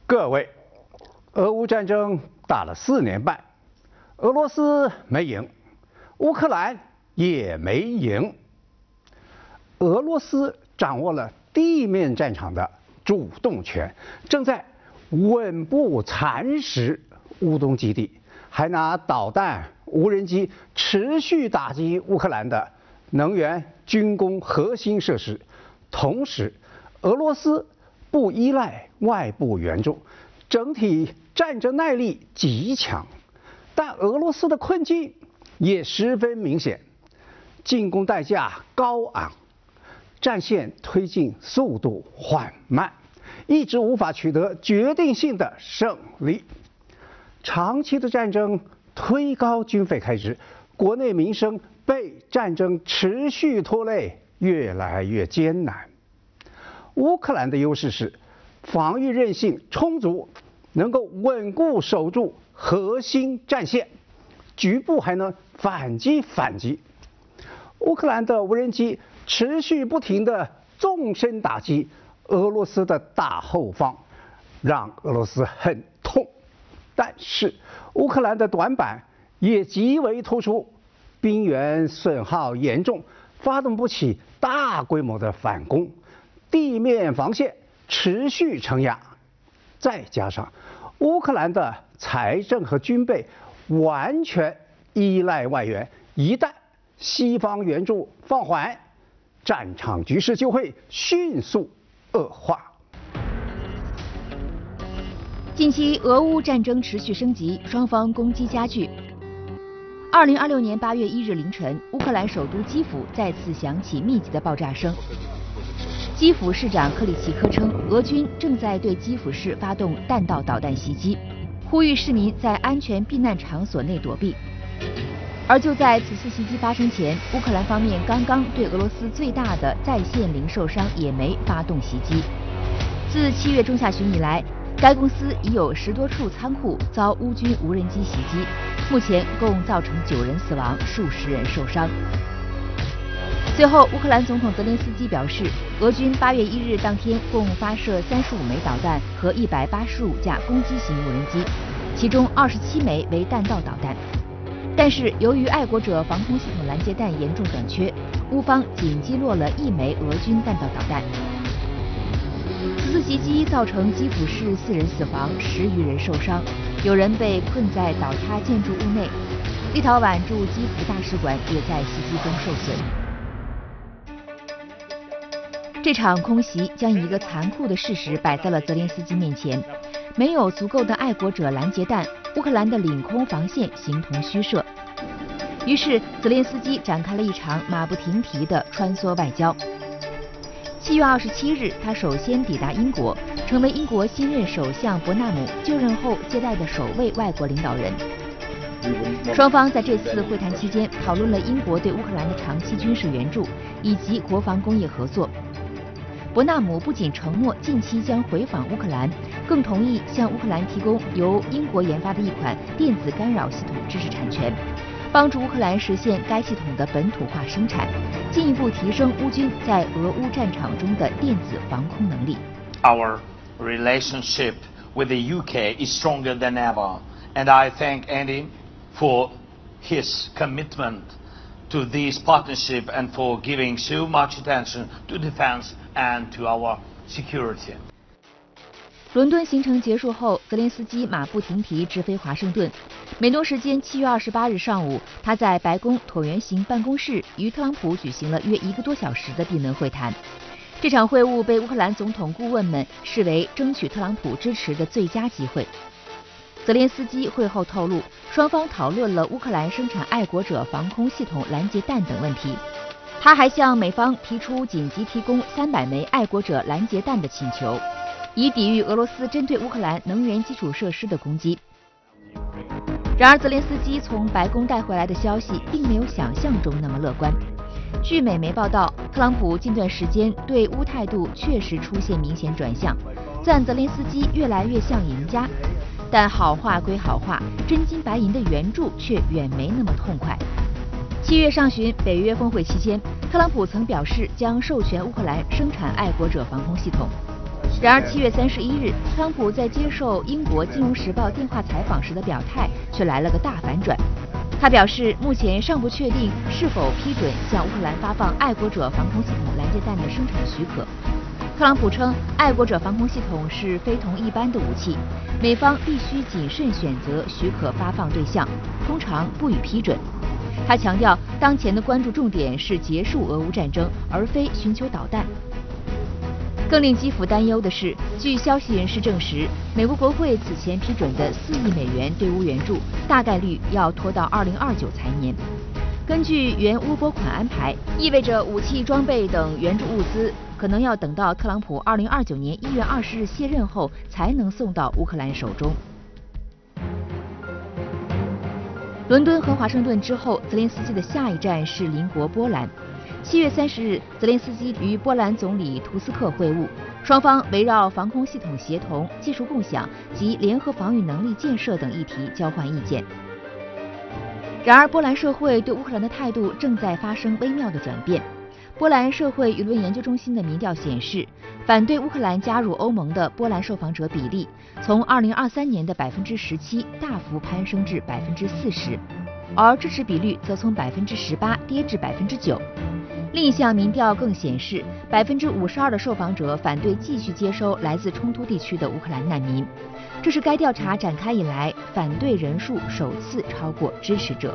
各位，俄乌战争打了4年半，俄罗斯没赢，乌克兰也没赢。俄罗斯掌握了地面战场的主动权，正在稳步蚕食乌东基地，还拿导弹、无人机持续打击乌克兰的能源、军工核心设施。同时，俄罗斯不依赖外部援助，整体战争耐力极强，但俄罗斯的困境也十分明显，进攻代价高昂，战线推进速度缓慢，一直无法取得决定性的胜利。长期的战争推高军费开支，国内民生被战争持续拖累，越来越艰难。乌克兰的优势是防御韧性充足，能够稳固守住核心战线，局部还能反击。乌克兰的无人机持续不停地纵深打击俄罗斯的大后方，让俄罗斯很痛。但是乌克兰的短板也极为突出，兵员损耗严重，发动不起大规模的反攻，地面防线持续承压，再加上乌克兰的财政和军备完全依赖外援，一旦西方援助放缓，战场局势就会迅速恶化。 近期俄乌战争持续升级，双方攻击加剧。2026年8月1日凌晨，乌克兰首都基辅再次响起密集的爆炸声。基辅市长克里奇科称，俄军正在对基辅市发动弹道导弹袭击，呼吁市民在安全避难场所内躲避。而就在此次袭击发生前，乌克兰方面刚刚对俄罗斯最大的在线零售商野莓发动袭击。自7月中下旬以来，该公司已有10多处仓库遭乌军无人机袭击，目前共造成9人死亡，数十人受伤。随后，乌克兰总统泽连斯基表示，俄军8月1日当天共发射35枚导弹和185架攻击型无人机，其中27枚为弹道导弹。但是，由于爱国者防空系统拦截弹严重短缺，乌方仅击落了1枚俄军弹道导弹。此次袭击造成基辅市4人死亡，10余人受伤，有人被困在倒塌建筑物内。立陶宛驻基辅大使馆也在袭击中受损。这场空袭将一个残酷的事实摆在了泽连斯基面前：没有足够的爱国者拦截弹，乌克兰的领空防线形同虚设。于是，泽连斯基展开了一场马不停蹄的穿梭外交。7月27日，他首先抵达英国，成为英国新任首相伯纳姆就任后接待的首位外国领导人。双方在这次会谈期间讨论了英国对乌克兰的长期军事援助以及国防工业合作。伯纳姆不仅承诺近期将回访乌克兰，更同意向乌克兰提供由英国研发的一款电子干扰系统知识产权，帮助乌克兰实现该系统的本土化生产，进一步提升乌军在俄乌战场中的电子防空能力。 Our relationship with the UK is stronger than ever, and I thank Andy for his commitment to this partnership and for giving so much attention to defense and to our security. 伦敦行程结束后，泽连斯基马不停蹄直飞华盛顿。美东时间7月28日上午，他在白宫椭圆形办公室与特朗普举行了约1个多小时的闭门会谈。这场会晤被乌克兰总统顾问们视为争取特朗普支持的最佳机会。泽连斯基会后透露，双方讨论了乌克兰生产爱国者防空系统拦截弹等问题。他还向美方提出紧急提供300枚爱国者拦截弹的请求，以抵御俄罗斯针对乌克兰能源基础设施的攻击。然而，泽连斯基从白宫带回来的消息并没有想象中那么乐观。据美媒报道，特朗普近段时间对乌态度确实出现明显转向，赞泽连斯基越来越像赢家。但好话归好话，真金白银的援助却远没那么痛快。7月上旬，北约峰会期间，特朗普曾表示将授权乌克兰生产爱国者防空系统。 然而7月31日，特朗普在接受英国《金融时报》电话采访时的表态却来了个大反转。他表示，目前尚不确定是否批准向乌克兰发放爱国者防空系统拦截弹的生产许可。特朗普称，爱国者防空系统是非同一般的武器，美方必须谨慎选择许可发放对象，通常不予批准。他强调，当前的关注重点是结束俄乌战争，而非寻求导弹。更令基辅担忧的是，据消息人士证实，美国国会此前批准的4亿美元对乌援助，大概率要拖到2029财年。根据原乌拨款安排，意味着武器装备等援助物资可能要等到特朗普2029年1月20日卸任后才能送到乌克兰手中。伦敦和华盛顿之后，泽连斯基的下一站是邻国波兰。7月30日，泽连斯基与波兰总理图斯克会晤，双方围绕防空系统协同、技术共享及联合防御能力建设等议题交换意见。然而，波兰社会对乌克兰的态度正在发生微妙的转变。波兰社会舆论研究中心的民调显示，反对乌克兰加入欧盟的波兰受访者比例从2023年的17%大幅攀升至40%，而支持比率则从18%跌至9%。另一项民调更显示，52%的受访者反对继续接收来自冲突地区的乌克兰难民，这是该调查展开以来反对人数首次超过支持者。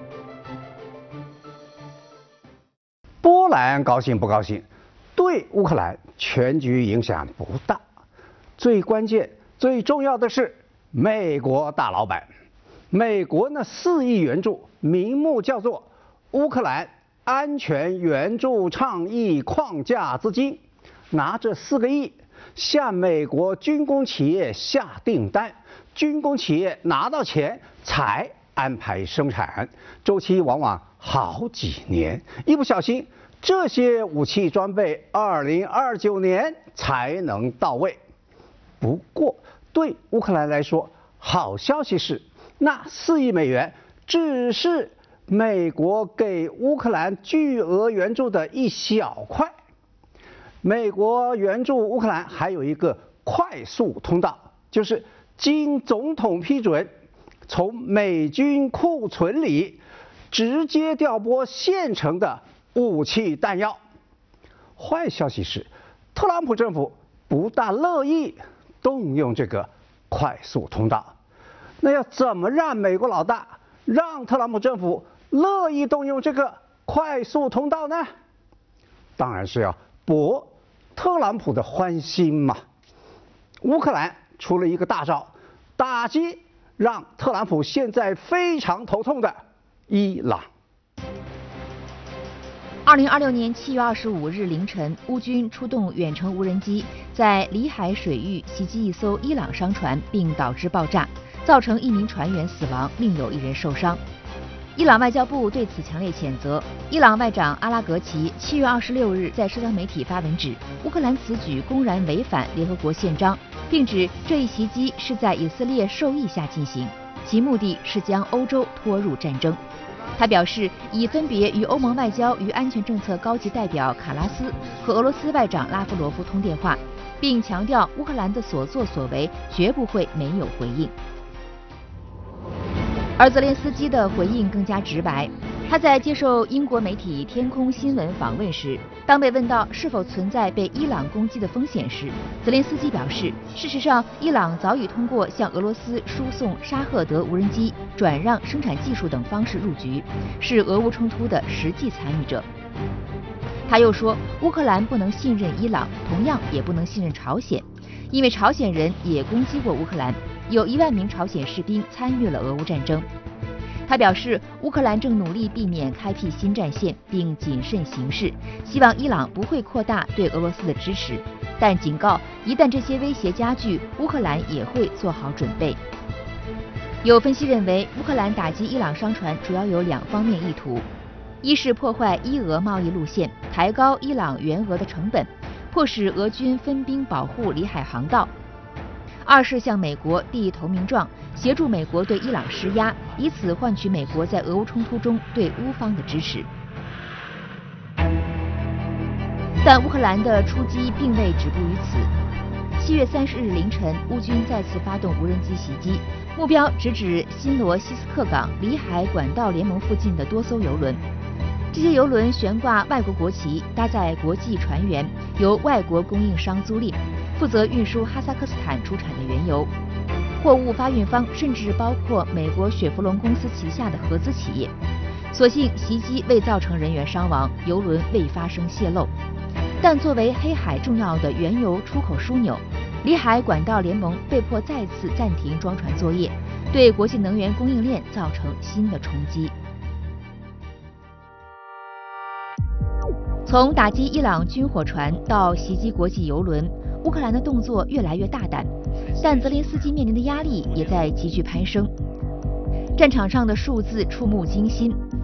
波兰高兴不高兴，对乌克兰全局影响不大。最关键、最重要的是，美国大老板，美国那4亿援助，名目叫做乌克兰安全援助倡议框架资金，拿着4个亿向美国军工企业下订单，军工企业拿到钱才安排生产，周期往往好几年，一不小心这些武器装备2029年才能到位。不过对乌克兰来说，好消息是那4亿美元只是美国给乌克兰巨额援助的一小块。美国援助乌克兰还有一个快速通道，就是经总统批准，从美军库存里直接调拨现成的武器弹药。坏消息是，特朗普政府不大乐意动用这个快速通道。那要怎么让美国老大，让特朗普政府乐意动用这个快速通道呢？当然是要博特朗普的欢心嘛。乌克兰出了一个大招，打击让特朗普现在非常头痛的伊朗。 2026年7月25日凌晨，乌军出动远程无人机，在里海水域袭击一艘伊朗商船，并导致爆炸，造成1名船员死亡，另有1人受伤。伊朗外交部对此强烈谴责。伊朗外长阿拉格齐7月26日在社交媒体发文指，乌克兰此举公然违反联合国宪章，并指这一袭击是在以色列授意下进行，其目的是将欧洲拖入战争。他表示，已分别与欧盟外交与安全政策高级代表卡拉斯和俄罗斯外长拉夫罗夫通电话，并强调乌克兰的所作所为绝不会没有回应。而泽连斯基的回应更加直白。他在接受英国媒体天空新闻访问时，当被问到是否存在被伊朗攻击的风险时，泽连斯基表示，事实上，伊朗早已通过向俄罗斯输送沙赫德无人机、转让生产技术等方式入局，是俄乌冲突的实际参与者。他又说，乌克兰不能信任伊朗，同样也不能信任朝鲜，因为朝鲜人也攻击过乌克兰，有1万名朝鲜士兵参与了俄乌战争。他表示，乌克兰正努力避免开辟新战线，并谨慎行事，希望伊朗不会扩大对俄罗斯的支持，但警告，一旦这些威胁加剧，乌克兰也会做好准备。有分析认为，乌克兰打击伊朗商船主要有2方面意图：一是破坏伊俄贸易路线，抬高伊朗援俄的成本，迫使俄军分兵保护里海航道；二是向美国递投名状，协助美国对伊朗施压，以此换取美国在俄乌冲突中对乌方的支持。但乌克兰的出击并未止步于此。 7月30日凌晨，乌军再次发动无人机袭击，目标直指新罗西斯克港里海管道联盟附近的多艘油轮。这些油轮悬挂外国国旗，搭载国际船员，由外国供应商租赁，负责运输哈萨克斯坦出产的原油。货物发运方甚至包括美国雪佛龙公司旗下的合资企业。所幸袭击未造成人员伤亡，油轮未发生泄漏。但作为黑海重要的原油出口枢纽，里海管道联盟被迫再次暂停装船作业，对国际能源供应链造成新的冲击。从打击伊朗军火船到袭击国际油轮，乌克兰的动作越来越大胆，但泽连斯基面临的压力也在急剧攀升。战场上的数字触目惊心。